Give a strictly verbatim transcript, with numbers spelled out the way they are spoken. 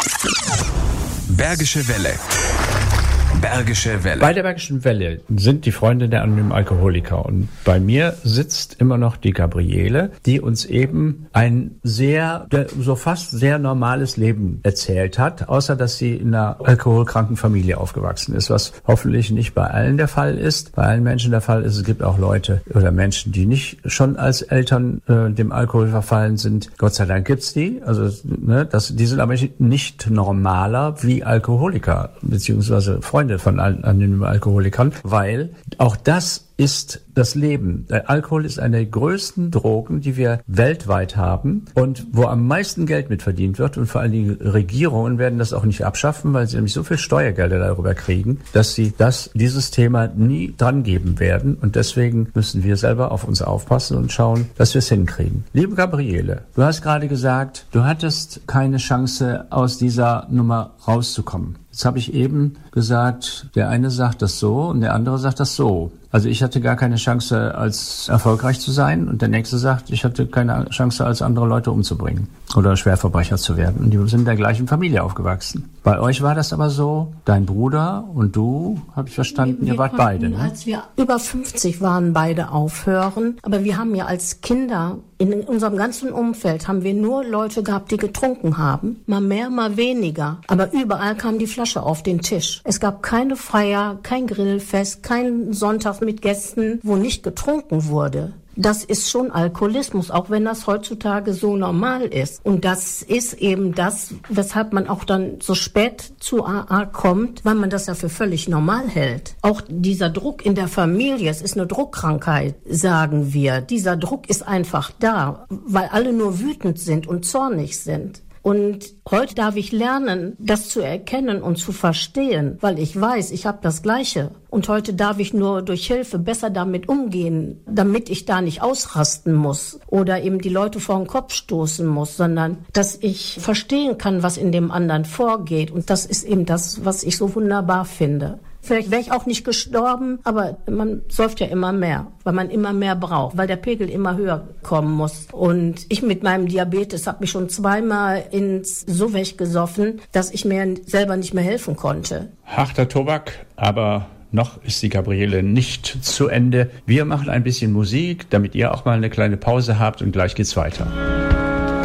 Bergische Welle. Bergische Welle. Bei der Bergischen Welle sind die Freunde der anonymen Alkoholiker. Und bei mir sitzt immer noch die Gabriele, die uns eben ein sehr, so fast sehr normales Leben erzählt hat, außer dass sie in einer alkoholkranken Familie aufgewachsen ist, was hoffentlich nicht bei allen der Fall ist. Bei allen Menschen der Fall ist, es gibt auch Leute oder Menschen, die nicht schon als Eltern äh, dem Alkohol verfallen sind. Gott sei Dank gibt's die. Also, ne, das, die sind aber nicht normaler wie Alkoholiker, beziehungsweise Freunde von anonymen Alkoholikern, weil auch das ist das Leben. Der Alkohol ist eine der größten Drogen, die wir weltweit haben und wo am meisten Geld mit verdient wird. Und vor allen Dingen Regierungen werden das auch nicht abschaffen, weil sie nämlich so viel Steuergelder darüber kriegen, dass sie das, dieses Thema nie dran geben werden. Und deswegen müssen wir selber auf uns aufpassen und schauen, dass wir es hinkriegen. Liebe Gabriele, du hast gerade gesagt, du hattest keine Chance, aus dieser Nummer rauszukommen. Jetzt habe ich eben gesagt, der eine sagt das so und der andere sagt das so. Also ich hatte gar keine Chance, als erfolgreich zu sein und der nächste sagt, ich hatte keine Chance, als andere Leute umzubringen oder Schwerverbrecher zu werden. Und die sind in der gleichen Familie aufgewachsen. Bei euch war das aber so, dein Bruder und du, habe ich verstanden, wir ihr wart konnten, beide. Ne? Als wir über fünfzig waren, beide aufhören. Aber wir haben ja als Kinder, in unserem ganzen Umfeld, haben wir nur Leute gehabt, die getrunken haben. Mal mehr, mal weniger. Aber überall kam die Flasche auf den Tisch. Es gab keine Feier, kein Grillfest, kein Sonntag mit Gästen, wo nicht getrunken wurde. Das ist schon Alkoholismus, auch wenn das heutzutage so normal ist. Und das ist eben das, weshalb man auch dann so spät zu A A kommt, weil man das ja für völlig normal hält. Auch dieser Druck in der Familie, es ist eine Druckkrankheit, sagen wir. Dieser Druck ist einfach da, weil alle nur wütend sind und zornig sind. Und heute darf ich lernen, das zu erkennen und zu verstehen, weil ich weiß, ich habe das Gleiche. Und heute darf ich nur durch Hilfe besser damit umgehen, damit ich da nicht ausrasten muss oder eben die Leute vor den Kopf stoßen muss, sondern dass ich verstehen kann, was in dem anderen vorgeht. Und das ist eben das, was ich so wunderbar finde. Vielleicht wäre ich auch nicht gestorben, aber man säuft ja immer mehr, weil man immer mehr braucht, weil der Pegel immer höher kommen muss. Und ich mit meinem Diabetes habe mich schon zweimal ins so weggesoffen, dass ich mir selber nicht mehr helfen konnte. Harter Tobak, aber noch ist die Gabriele nicht zu Ende. Wir machen ein bisschen Musik, damit ihr auch mal eine kleine Pause habt und gleich geht's weiter.